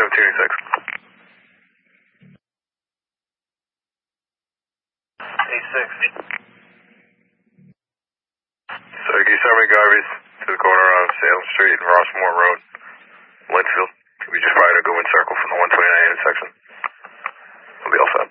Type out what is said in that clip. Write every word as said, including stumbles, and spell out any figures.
seventeen eighty-six. eighty-six. So can you send me Garvey's to the corner of Salem Street and Rossmore Road, Linfield? We just fired a go-in circle from the one twenty-nine intersection. We'll be all set.